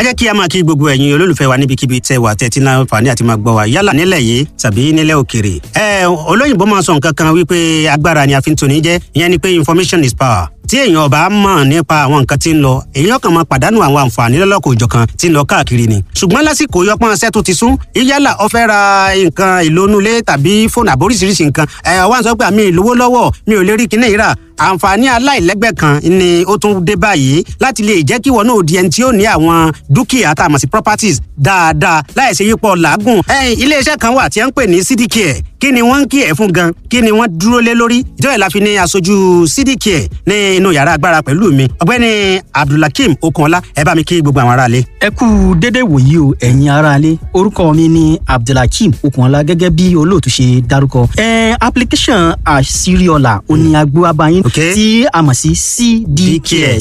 ẹ jẹ́ kí a máa kí gbogbo ẹ̀yin olólùfẹ́ wa níbikíbi tẹ́ wà tẹ́tí náà fàní àti máa gbọ́ wa yálà nílẹ̀ yìí tàbí nílẹ̀ òkèrè. Olóyìnbó máa sọ nǹkan kan wípé agbára ni a fi ń toni jẹ́, ìyẹn ni pé information is power. tí èèyàn ọba mọ̀ nípa àwọn nǹkan tí ń lọ èèyàn kan máa pàdánù àwọn àǹfààní lọ́lọ́kọ̀ òjọ̀kan tí ń lọ káàkiri ni. ṣùgbọ́n lásìkò yọpọ́n ṣẹ́ tó ti sún yálà ó fẹ́ ra nǹkan ìlónúlé tàbí fóònù àbóríṣiríṣi nǹkan wá sọ pé àmì ìlówó lọ́wọ́ mi ò lè rí kinní ìrà àǹfààní aláìlẹ́gbẹ́ kan ni ó tún dé báyìí láti lè jẹ́ kí wọn náà di ẹni tí ó ní àwọn dúkìá tá a mọ̀ sí properties dáadáa láìsí yípo làágùn. iléeṣẹ́ kan wà tí wọ́n ń pè ní CDCare kí ni wọ́n ń kí ẹ̀ fún gan kí ni wọ́n dúró lé lórí ìjọba ìlàfi ní aṣojú CDCare ní inú yàrá agbára pẹ̀lú mi ọ̀gbẹ́ni Abdulhakeem Okunọlá ẹ bá mi kí gbogbo àwọn aráalé. ẹ kú dédé wòyí o ẹ̀yin aráalé orúkọ mi ni Abdulhakeem Okunọlá gẹ́gẹ́ bí olóòtú ṣe dárúkọ. application àṣírí ọ̀la òní agbó abayín tí a mọ̀ sí CDCare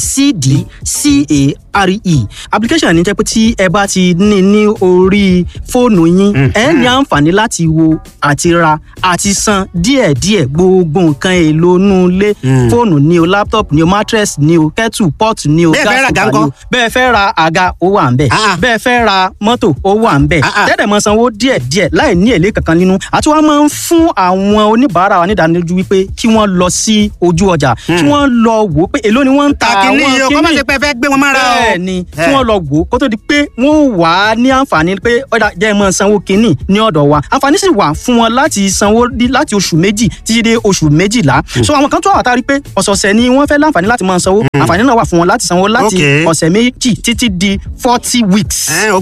CDCARE application ní jẹ́ pé tí ẹ bá ti ní orí fóònù yín ẹ ní àǹfààní láti wo àti ra àti san díẹ̀díẹ̀ gbogbo nǹkan èlò inú ilé fóònù ni o laptop ni o mattress ni o kettle pot ni o gas cooker ni o bẹ́ẹ̀ fẹ́ ra àga ó wà ńbẹ̀ bẹ́ẹ̀ fẹ́ ra mọ́tò ó wà ńbẹ̀ tẹ́lẹ̀ mọ́ sanwó díẹ̀díẹ̀ láì ní èlé kankan nínú àti wọ́n máa ń fún àwọn oníbàárà wa nídánilójú wípé kí wọ́n lọ sí ojú ọjà kí wọ́n lọ wò pé èló ni wọ́n ń ta àwọn kíní kọ́ máa ṣe pé fẹ́ gbé wọn mára o. bẹ́ẹ̀ ni kí wọ́n lọ wò kó tó di pé wọ́n wà á ní àǹfààní pé ọ̀dà jẹ́ mọ́ sanwó kíní ní ọ̀dọ̀ wa àǹfààní sì wà fún wọn láti sanwó láti oṣù méjì títí dé oṣù méjìlá so àwọn kan tó wà tá a rí pé ọ̀sọ̀ọ̀sẹ̀ ni wọ́n fẹ́ láǹfààní láti máa sanwó àǹfààní náà wà fún wọn láti sanwó láti ọ̀sẹ̀ méjì títí di 40 weeks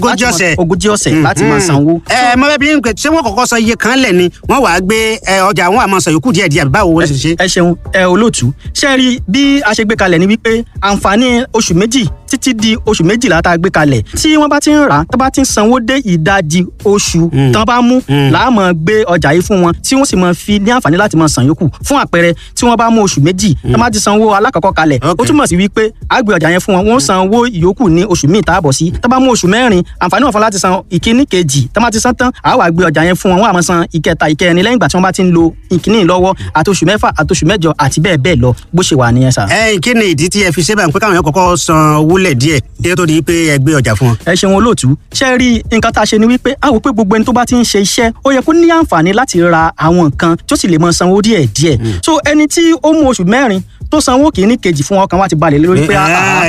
ogójì ọ̀sẹ̀ láti máa sanwó. mọ bẹẹ bí n pẹ ṣé wọn kọ́kọ́ sọ iye kan lẹ ni wọn wàá gbé ọjà wọn àmọ́ sọ yòókù díẹ̀díẹ̀ báwo wọn ṣe ṣe. ẹ ṣeun olóòtú ṣe rí bí a ṣe gbé kalẹ̀ ni wípé àǹfààní oṣù méjì títí di oṣù méjìlá tá a gbé kalẹ̀ tí wọ́n bá ti ń rà tó bá ti ń sanwó dé ìdajì oṣù tán bá mú làá máa gbé ọjà yìí fún wọn tí wọ́n sì máa fi ní àǹfààní láti máa san yòókù fún àpẹẹrẹ tí wọ́n bá mú oṣù méjì tó bá ti sanwó alákọ̀ọ́kọ́ kalẹ̀ ó túmọ̀ sí wípé a gbé ọjà yẹn fún wọn wọ́n san owó ìyókù ní oṣù míì tá a bọ̀ sí tó bá mú oṣù mẹ́rin àǹfààní wọn fún láti san ìkíní kejì tó bá ti san tán àá wá gbé ọjà yẹn fún wọn wọ́n á máa san ìkẹta ìkẹrin lẹ́yìn ìgbà tí wọ́n bá ti ń lo ìkíní lọ́wọ́ àti oṣù mẹ́fà àti oṣù mẹ́jọ àti bẹ́ẹ̀ bẹ́ẹ̀ lọ bó ṣe wà nìyẹn sà. kí ni ìdí tí ẹ fi ṣe báyìí pé káwọn yẹn kọ́kọ́ san owó lẹ̀ díẹ̀ kí tó di pé ẹ gbé ọjà fún wọn. ẹ ṣeun olóòtú ṣe rí nǹkan tá a ṣe ni wípé a wò pé gbogbo ẹni tó bá ti ń ṣe iṣẹ́ ó yẹ kó ní àǹfààní láti ra àwọn nǹkan tó sì lè máa sanwó díẹ̀ díẹ̀ so ẹni tí ó mú oṣù mẹ́rin tó sanwó kìíní kejì fún ọkàn wa ti balẹ̀ lórí pé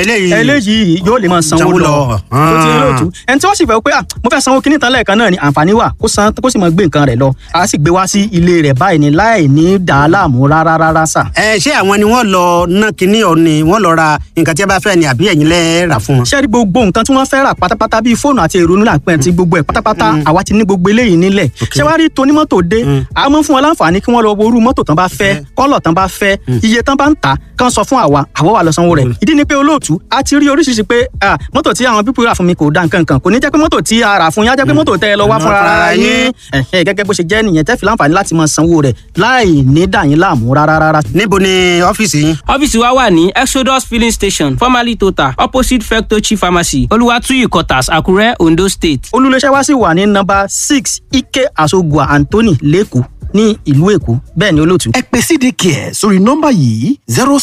eléyìí yóò lè máa sanwó lọ tó ti olóòtú ẹni tí wọ́n sì fẹ́ pé mo fẹ́ sanwó kìíní tán lẹ́ẹ̀kan náà ni àǹfààní wà kó sì máa gbé nǹkan rẹ̀ lọ a sì gbé wá sí ilé rẹ̀ báyìí ni láì ní dàá láàmú rárá sà. ṣé àwọn ni wọ́n lọ ná kinní ọ ni wọ́n lọ ra nǹkan tí a bá fẹ́ ni àbí ẹ̀yin lẹ rà fún wọn. ṣé rí gbogbo nǹkan tí wọ́n fẹ́ rà pátápátá bíi fóònù àti èrò nílà pẹ́ ti gbogbo ẹ̀ pátápátá àwa ti ní gbogbo eléyìí nílẹ̀ ṣé wàá rí tonímọ́tò dé a máa ń fún wọn láǹfààní kí wọ́n lọ wo irú mọ́tò tán bá fẹ́ kọ́lọ̀ tán bá fẹ́ iye tán bá ń tà kán sọ fún àwa wà lọ sanwó rẹ̀ ìdí ni pé olóòtú a ti rí oríṣiríṣi pé mọ́tò tí àwọn pípọ̀ rà fún mi kò dá nǹkan kan kò ní jẹ́ pé mọ́tò tí a rà fún yín á jẹ́ pé mọ́tò tẹ́ ẹ lọ wá fún ara yín gẹ́gẹ́ bó ṣe jẹ́ nìyẹn tẹ́ fi láǹfààní láti máa sanwó rẹ̀ láì ní dà yín láàmú rárá. níbo ni ọ́fíìsì yín. ọ́fíìsì wa wà ní Exodus filling station formerly Total opposite Fectochi pharmacy Olúwatóyè quarters Àkúrẹ́ Ondo State. olùléṣẹ́ wa sì wà ní number 6 Ike Asogua Anthony Lẹ́kọ̀ọ́ ní ìlú Èkó bẹ́ẹ̀ ni olóòtú. ẹ pè CDCare sórí nọ́mbà yìí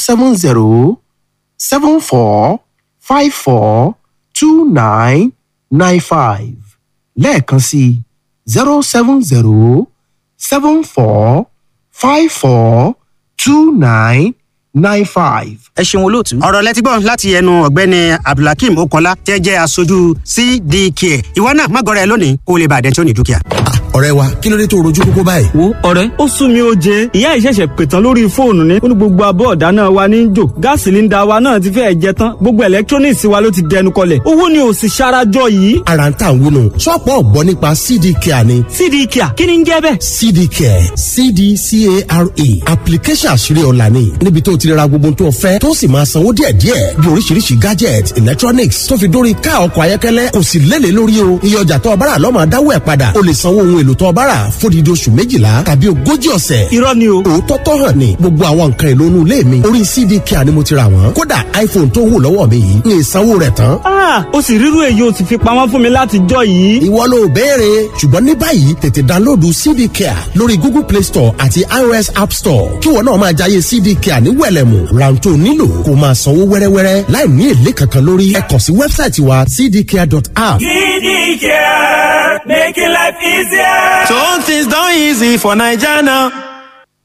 07074542995 lẹ́ẹ̀kan sí 07074542995. ẹ ṣeun olóòtú. ọ̀rọ̀ lẹ́tí gbọ́ láti ẹnu ọ̀gbẹ́ni Abdulhakeem Okunọlá tẹ́ jẹ́ aṣojú CDCare ìwọ náà má gọrẹ lónìí kó o lè bàdẹ́ tí ó ní dúkìá. ọ̀rẹ́ wa kí ló dé tó rojú kókó báyìí. wo ọ̀rẹ́ ó sún mi ó jẹ ìyá ìṣẹ̀ṣẹ̀ pètàn lórí fóònù ní ó ní gbogbo abọ́ ọ̀dá náà wa ní jò gáàsì sílíńdà wa náà ti fẹ́ẹ̀ jẹ tán gbogbo electronics wa ló ti dẹnu kọlẹ̀ owó ni ò sì ṣarajọ yìí. ara ń tà ń wúnu ṣọ́ọ̀pù ọ̀gbọ́n nípa CDCare ni. CDCare kí ni ń jẹ́ bẹ́ẹ̀. CDCare CDCARE application àṣírí ọ̀la ni níbi tó ti ra gbogbo tó fẹ́ tó sì máa sanwó díẹ̀díẹ̀ bí oríṣiríṣi gadget electronics tó fi dórí ká ọkọ̀ ayọ́kẹ́lẹ́ kò sì lélẹ̀ lórí o iye ọjà tó ọbára lọ́mọ dáwọ́ ẹ̀ padà o lè sanwó ohun èlò èlò tó bá rà fódìdí oṣù 12 tàbí 40 ọ̀sẹ̀. irọ́ ni o. òótọ́ tó hàn ni gbogbo àwọn nǹkan èlò inú ilé mi orí CDK ni mo ti rà wọ́n. kódà iPhone tó wù lọ́wọ́ mi yìí ní ìsanwó rẹ̀ tán. ó sì rírú èyí ó sì fi pamọ́ fún mi láti jọ yìí. ìwọ ló béèrè ṣùgbọ́n ní báyìí tètè dánlóòdù CDK lórí Google Play Store àti iOS App Store kí wọn náà máa jayé CDK ní wẹ̀lẹ̀mù rántó nílò kó máa sanwó wẹ́rẹ́wẹ́rẹ́ láì ní èlé kankan lórí. ẹ kàn sí wẹ́bsáìtì wa cdcare.app. CDK, making life easier. So things done easy for Naija now.